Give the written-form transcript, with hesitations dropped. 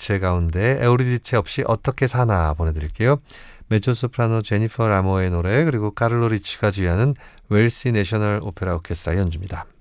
에우리디체 가운데 에우리디체 없이 어떻게 사나 보내드릴게요. 메조소프라노 제니퍼 라모의 노래 그리고 카를로 리치가 주의하는 웰시 내셔널 오페라 오케스트라 연주입니다.